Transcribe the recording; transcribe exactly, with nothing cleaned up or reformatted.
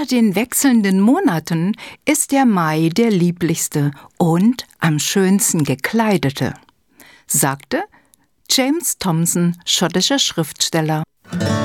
Unter den wechselnden Monaten ist der Mai der lieblichste und am schönsten gekleidete, sagte James Thomson, schottischer Schriftsteller.